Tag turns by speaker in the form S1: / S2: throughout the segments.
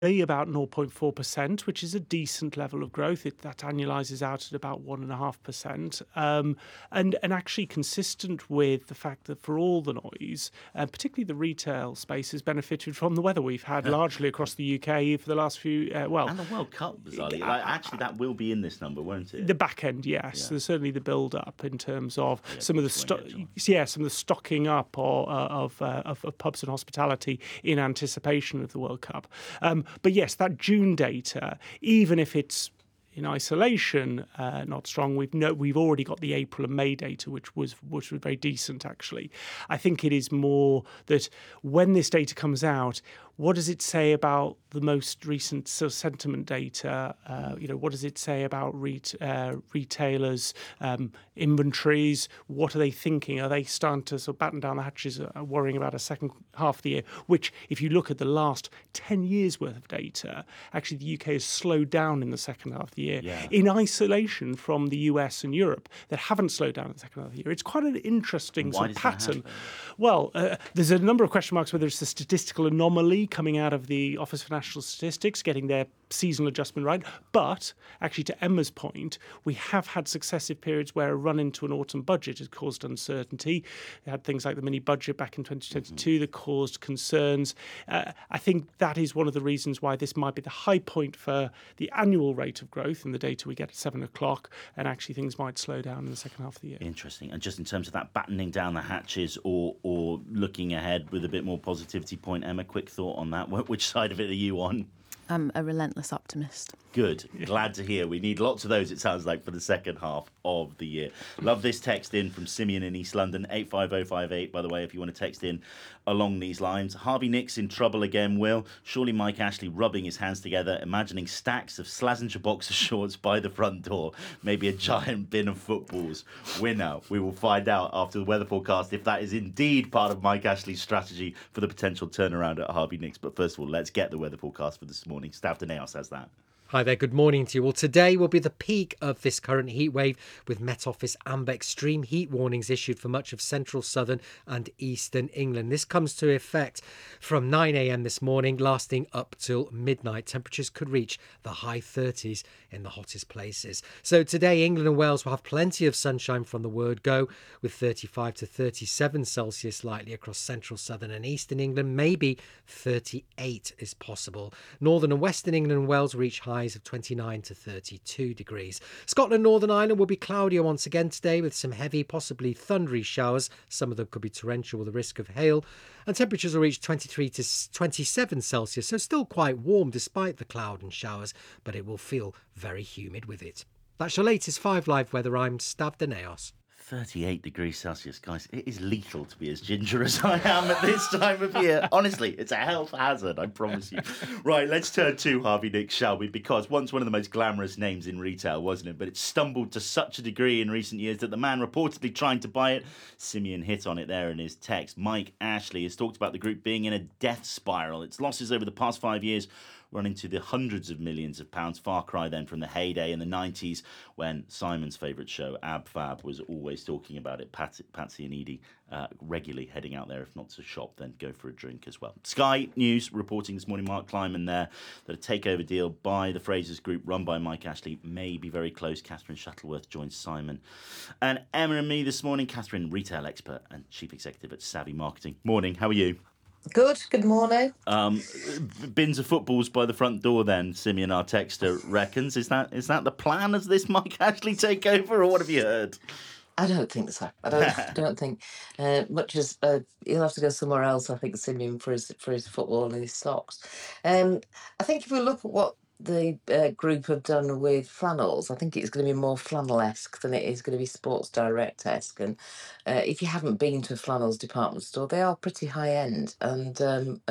S1: about 0.4%, which is a decent level of growth. That annualizes out at about 1.5%, and actually consistent with the fact that for all the noise, particularly the retail space has benefited from the weather we've had largely across the UK for the last few.
S2: And the World Cup, bizarrely. Like, actually, that will be in this number, won't it?
S1: The back end, yes.
S2: Yeah.
S1: There's certainly the build up in terms of
S2: Yeah,
S1: some of the
S2: swing it, John.
S1: some of the stocking up of pubs and hospitality in anticipation of the World Cup. But yes, that June data, even if it's in isolation not strong, we've already got the April and May data, which was very decent actually. I think it is more that when this data comes out, what does it say about the most recent sort of sentiment data? What does it say about retailers' inventories? What are they thinking? Are they starting to sort of batten down the hatches, worrying about a second half of the year? Which, if you look at the last 10 years worth of data, actually the UK has slowed down in the second half of the year, in isolation from the US and Europe that haven't slowed down in the second half of the year. It's quite an interesting sort of pattern. Well, there's a number of question marks whether it's a statistical anomaly coming out of the Office for National Statistics, getting their seasonal adjustment right. But actually, to Emma's point, we have had successive periods where a run into an autumn budget has caused uncertainty. We had things like the mini budget back in 2022 that caused concerns. I think that is one of the reasons why this might be the high point for the annual rate of growth in the data we get at 7 o'clock, and actually things might slow down in the second half of the year.
S2: Interesting. And just in terms of that battening down the hatches or looking ahead with a bit more positivity point, Emma, quick thought on that. Which side of it are you on?
S3: I'm a relentless optimist.
S2: Good. Glad to hear. We need lots of those, it sounds like, for the second half of the year. Love this text in from Simeon in East London, 85058, by the way, if you want to text in along these lines. Harvey Nicks in trouble again, Will. Surely Mike Ashley rubbing his hands together, imagining stacks of Slazenger boxer shorts by the front door. Maybe a giant bin of footballs. Winner. We will find out after the weather forecast if that is indeed part of Mike Ashley's strategy for the potential turnaround at Harvey Nicks. But first of all, let's get the weather forecast for this morning. Stav Daneos has that.
S4: Hi there, good morning to you. Well, today will be the peak of this current heat wave, with Met Office amber extreme heat warnings issued for much of central, southern and eastern England. This comes to effect from 9 a.m. this morning, lasting up till midnight. Temperatures could reach the high 30s in the hottest places. So today, England and Wales will have plenty of sunshine from the word go, with 35 to 37 Celsius likely across central, southern and eastern England. Maybe 38 is possible. Northern and western England and Wales reach highs of 29 to 32 degrees. Scotland and Northern Ireland will be cloudier once again today, with some heavy, possibly thundery showers. Some of them could be torrential with a risk of hail. And temperatures will reach 23 to 27 Celsius, so still quite warm despite the cloud and showers, but it will feel very humid with it. That's your latest 5 Live weather. I'm Stav Daneos.
S2: 38 degrees Celsius, guys. It is lethal to be as ginger as I am at this time of year. Honestly, it's a health hazard, I promise you. Right, let's turn to Harvey Nicks, shall we? Because once one of the most glamorous names in retail, wasn't it? But it stumbled to such a degree in recent years that the man reportedly trying to buy it, Simeon hit on it there in his text, Mike Ashley, has talked about the group being in a death spiral. Its losses over the past 5 years running to the hundreds of millions of pounds. Far cry then from the heyday in the 90s when Simon's favourite show, Ab Fab, was always talking about it. Patsy and Edie regularly heading out there, if not to shop, then go for a drink as well. Sky News reporting this morning, Mark Kleiman there, that a takeover deal by the Frasers Group run by Mike Ashley may be very close. Catherine Shuttleworth joins Simon and Emma and me this morning. Catherine, retail expert and chief executive at Savvy Marketing. Morning, how are you?
S5: Good morning.
S2: Bins of footballs by the front door then, Simeon, our texter, reckons. Is that the plan of this Mike Ashley takeover, or what have you heard?
S5: I don't think so. I don't think much as he'll have to go somewhere else, I think, Simeon, for his football and his socks. I think if we look at what the group have done with flannels, I think it's going to be more flannel-esque than it is going to be Sports Direct-esque. And if you haven't been to a flannels department store, they are pretty high-end and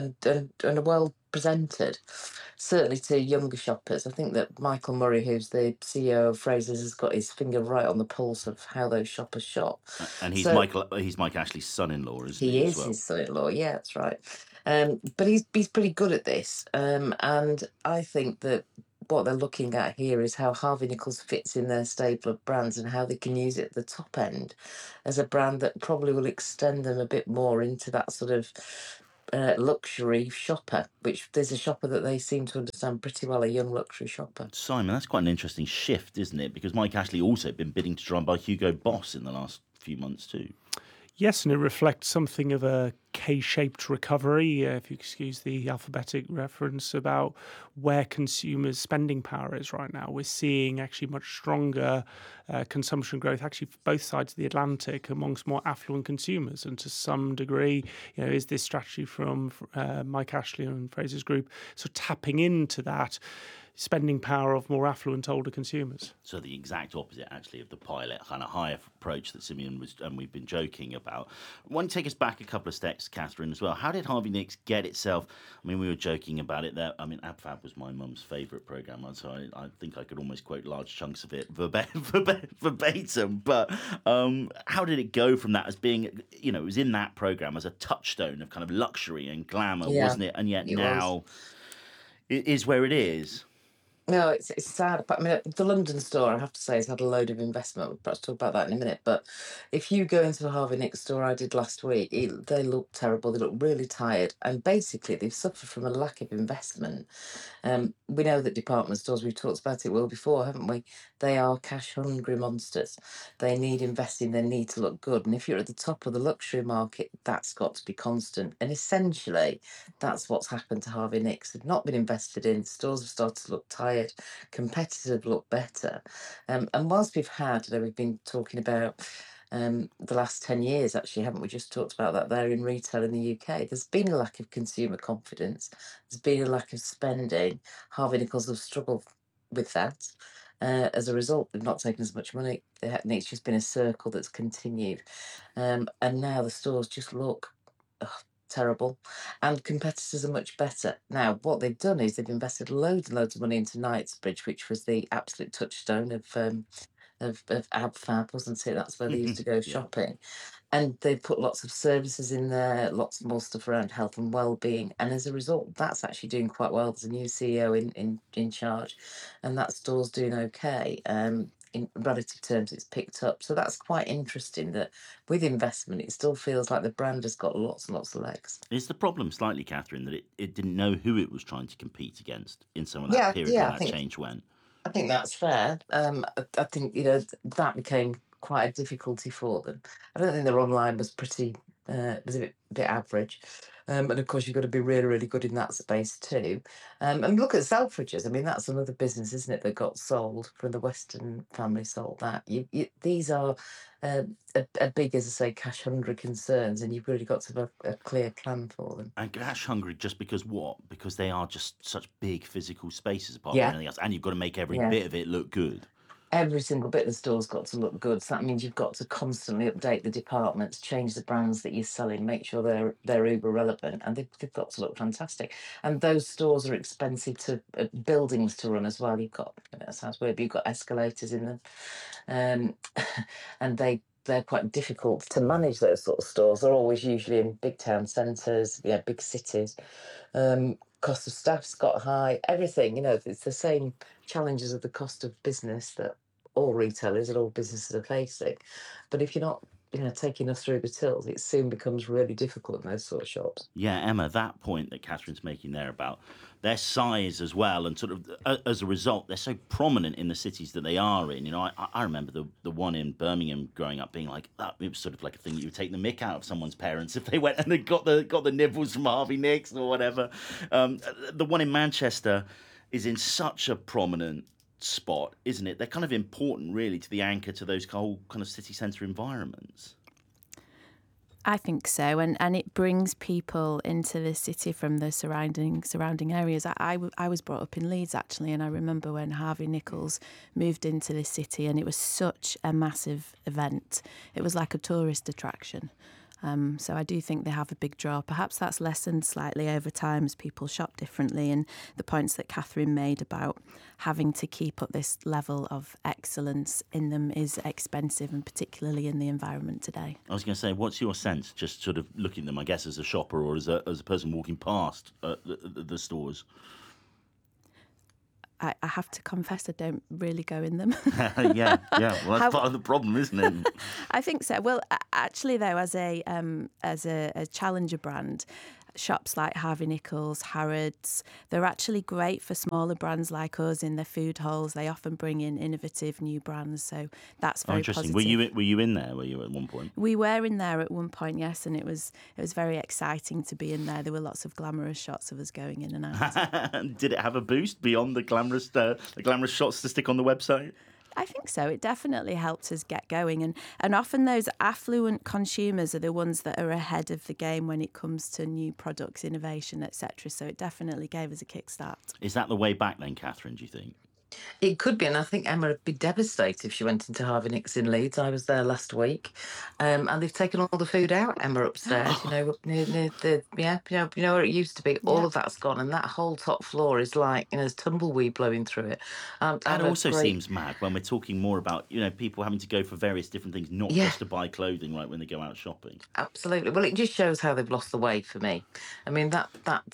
S5: are well presented, certainly to younger shoppers. I think that Michael Murray, who's the CEO of Frasers, has got his finger right on the pulse of how those shoppers shop.
S2: And he's Mike Ashley's son-in-law, isn't he?
S5: He is
S2: as well?
S5: his son-in-law, yeah, that's right. But he's pretty good at this, and I think that what they're looking at here is how Harvey Nichols fits in their stable of brands and how they can use it at the top end as a brand that probably will extend them a bit more into that sort of luxury shopper, which there's a shopper that they seem to understand pretty well, a young luxury shopper.
S2: Simon, that's quite an interesting shift, isn't it? Because Mike Ashley also been bidding to try and buy Hugo Boss in the last few months too.
S1: Yes, and it reflects something of a K-shaped recovery, if you excuse the alphabetic reference, about where consumers' spending power is right now. We're seeing actually much stronger consumption growth, actually for both sides of the Atlantic, amongst more affluent consumers. And to some degree, is this strategy from Mike Ashley and Fraser's Group sort of tapping into that spending power of more affluent older consumers?
S2: So the exact opposite, actually, of the pilot kind of high approach that Simeon was, and we've been joking about. Want to take us back a couple of steps, Catherine, as well. How did Harvey Nicks get itself? I mean, we were joking about it there. I mean, AbFab was my mum's favourite programme, so I think I could almost quote large chunks of it verbatim. But how did it go from that as being, it was in that programme as a touchstone of kind of luxury and glamour, wasn't it? And yet now it is where it is.
S5: No, it's sad. But I mean, the London store, I have to say, has had a load of investment. We'll perhaps talk about that in a minute. But if you go into a Harvey Nicks store I did last week, they look terrible. They look really tired. And basically, they've suffered from a lack of investment. We know that department stores, we've talked about it well before, haven't we? They are cash-hungry monsters. They need investing. They need to look good. And if you're at the top of the luxury market, that's got to be constant. And essentially, that's what's happened to Harvey Nicks. They've not been invested in. Stores have started to look tired. Competitors have looked better. And whilst we've been talking about the last 10 years, actually, haven't we? Just talked about that there in retail in the UK. There's been a lack of consumer confidence. There's been a lack of spending. Harvey Nichols have struggled with that. As a result, they've not taken as much money. It's just been a circle that's continued. And now the stores just look terrible, and competitors are much better. Now, what they've done is they've invested loads and loads of money into Knightsbridge, which was the absolute touchstone of AbFab, wasn't it? That's where they used to go shopping. And they've put lots of services in there, lots more stuff around health and well-being. And as a result, that's actually doing quite well. There's a new CEO in charge, and that store's doing okay. In relative terms, it's picked up. So that's quite interesting that with investment, it still feels like the brand has got lots and lots of legs.
S2: Is the problem slightly, Catherine, that it didn't know who it was trying to compete against in some of that period when that change went?
S5: I think that's fair. I think, that became quite a difficulty for them. I don't think their online was was a bit average. And of course, you've got to be really, really good in that space too. And look at Selfridges. I mean, that's another business, isn't it, that got sold from the Weston family, sold that. These are big, as I say, cash-hungry concerns, and you've really got to have a clear plan for them.
S2: And cash-hungry just because what? Because they are just such big physical spaces apart from anything else, and you've got to make every bit of it look good.
S5: Every single bit of the store's got to look good. So that means you've got to constantly update the departments, change the brands that you're selling, make sure they're uber relevant, and they've got to look fantastic. And those stores are expensive buildings to run as well. You've got, that sounds weird, but you've got escalators in them, and they're quite difficult to manage, those sort of stores. They're always usually in big town centres, big cities. Cost of staff's got high, everything, it's the same challenges of the cost of business that all retailers and all businesses are facing. But if you're not, taking us through the tills, it soon becomes really difficult in those sort of shops.
S2: Yeah, Emma, that point that Catherine's making there about their size as well, and sort of as a result, they're so prominent in the cities that they are in. I remember the one in Birmingham growing up being like that. It was sort of like a thing you would take the mick out of someone's parents if they went and they got the nibbles from Harvey Nicks or whatever. The one in Manchester is in such a prominent spot, isn't it? They're kind of important, really, to the anchor to those whole kind of city centre environments.
S3: I think so, and it brings people into the city from the surrounding areas. I was brought up in Leeds, actually, and I remember when Harvey Nichols moved into the city, and it was such a massive event. It was like a tourist attraction. So I do think they have a big draw. Perhaps that's lessened slightly over time as people shop differently, and the points that Catherine made about having to keep up this level of excellence in them is expensive, and particularly in the environment today.
S2: I was going to say, what's your sense, just sort of looking at them, I guess, as a shopper or as a person walking past the stores?
S3: I have to confess I don't really go in them.
S2: Yeah. Well, that's part of the problem, isn't it?
S3: I think so. Well, actually, though, as a challenger brand, shops like Harvey Nichols, Harrods, they're actually great for smaller brands like us in their food halls. They often bring in innovative new brands, so that's very
S2: interesting.
S3: positive.
S2: Were you in there? Were you at one point?
S3: We were in there at one point, yes, and it was very exciting to be in there. There were lots of glamorous shots of us going in and out.
S2: Did it have a boost beyond the glamorous shots to stick on the website?
S3: I think so. It definitely helped us get going. And often those affluent consumers are the ones that are ahead of the game when it comes to new products, innovation, etc. So it definitely gave us a kickstart.
S2: Is that the way back then, Catherine, do you think?
S5: It could be, and I think Emma would be devastated if she went into Harvey Nicks in Leeds. I was there last week, and they've taken all the food out, Emma, upstairs. Up near the where it used to be. All of that's gone, and that whole top floor is like there's tumbleweed blowing through it.
S2: That also seems mad when we're talking more about people having to go for various different things, not just to buy clothing, right, when they go out shopping.
S5: Absolutely. Well, it just shows how they've lost the way for me. I mean that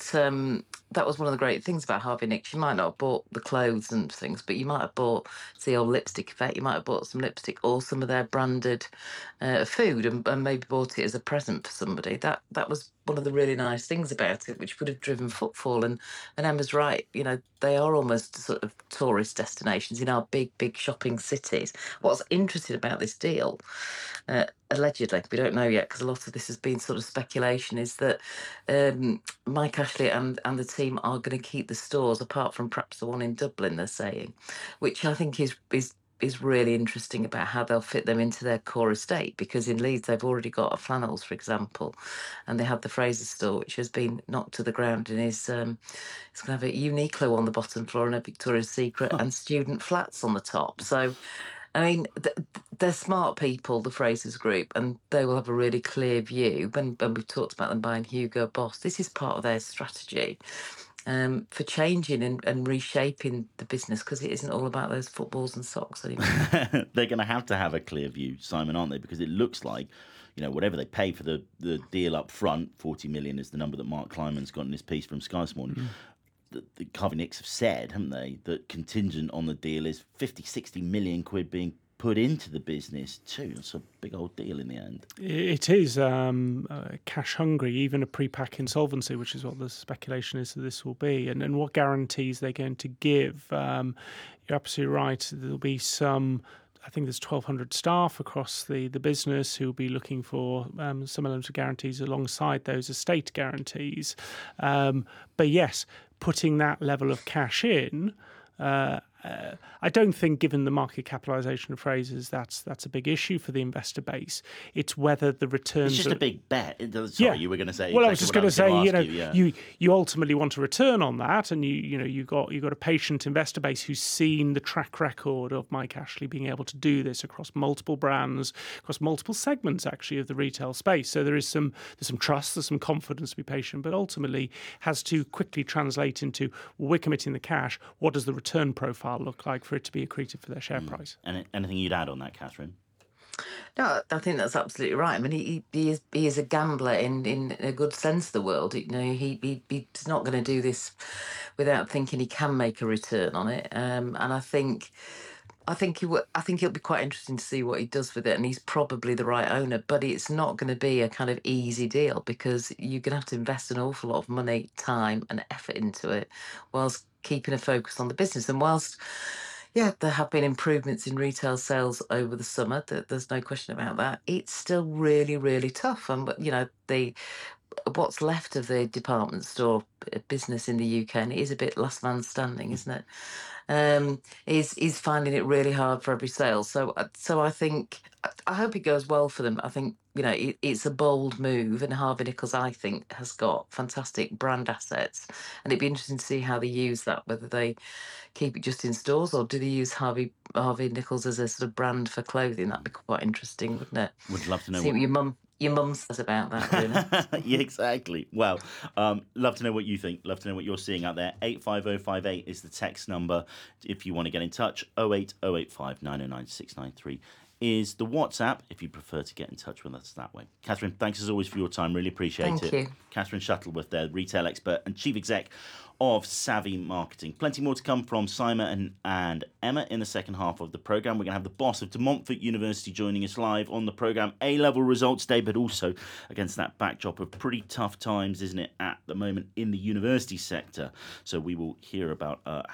S5: was one of the great things about Harvey Nicks. You might not have bought the clothes and things, but you might have bought the old lipstick effect. You might have bought some lipstick or some of their branded food and maybe bought it as a present for somebody. That was one of the really nice things about it, which would have driven footfall. And Emma's right. They are almost sort of tourist destinations in our big shopping cities. What's interesting about this deal, allegedly, we don't know yet because a lot of this has been sort of speculation, is that Mike Ashley and the team are going to keep the stores, apart from perhaps the one in Dublin, they're saying, which I think is really interesting about how they'll fit them into their core estate, because in Leeds they've already got a Flannels, for example, and they have the Fraser store, which has been knocked to the ground and is it's going to have a Uniqlo on the bottom floor and a Victoria's Secret and student flats on the top. So I mean, they're smart people, the Frasers Group, and they will have a really clear view. When we've talked about them buying Hugo Boss, this is part of their strategy for changing and reshaping the business, because it isn't all about those footballs and socks anymore.
S2: They're going to have a clear view, Simon, aren't they? Because it looks like, whatever they pay for the deal up front, 40 million is the number that Mark Kleiman's got in his piece from Sky this morning. The Harvey Nicks have said, haven't they, that contingent on the deal is 50-60 million quid being put into the business too. It's a big old deal in the end. It
S1: is cash hungry, even a pre-pack insolvency, which is what the speculation is that this will be. And what guarantees they're going to give. You're absolutely right. There'll be some... I think there's 1,200 staff across the business who will be looking for some elements of guarantees alongside those estate guarantees. But yes, putting that level of cash in, I don't think, given the market capitalisation of Frasers, that's a big issue for the investor base. It's whether the returns. It's
S2: just a big bet. Sorry, you were going to say.
S1: Well, exactly I was just going to say, you ultimately want a return on that, and you got a patient investor base who's seen the track record of Mike Ashley being able to do this across multiple brands, across multiple segments actually of the retail space. So there's some trust, there's some confidence to be patient, but ultimately has to quickly translate into, well, we're committing the cash. What does the return profile look like for it to be accretive for their share price?
S2: And anything you'd add on that, Catherine?
S5: No, I think that's absolutely right. I mean, he is a gambler in a good sense of the word. He's not going to do this without thinking he can make a return on it. And I think it'll be quite interesting to see what he does with it. And he's probably the right owner, but it's not going to be a kind of easy deal, because you're going to have to invest an awful lot of money, time, and effort into it, whilst keeping a focus on the business. And whilst, there have been improvements in retail sales over the summer, there's no question about that, it's still really, really tough. And, what's left of the department store business in the UK, and it is a bit last man standing, isn't it? Is finding it really hard for every sale. So I think, I hope it goes well for them. I think, it's a bold move, and Harvey Nichols, I think, has got fantastic brand assets, and it'd be interesting to see how they use that, whether they keep it just in stores or do they use Harvey Nichols as a sort of brand for clothing. That'd be quite interesting, wouldn't it?
S2: Would love to know.
S5: See what your mum says about that, really.
S2: Yeah, exactly. Well, love to know what you think. Love to know what you're seeing out there. 85058 is the text number if you want to get in touch. 08085 909 693 is the WhatsApp if you prefer to get in touch with us that way. Catherine, thanks as always for your time. Really appreciate it.
S5: Thank you.
S2: Catherine Shuttleworth there, retail expert and chief exec of Savvy Marketing. Plenty more to come from Simon and Emma in the second half of the programme. We're going to have the boss of De Montfort University joining us live on the programme. A-level results day, but also against that backdrop of pretty tough times, isn't it, at the moment in the university sector. So we will hear about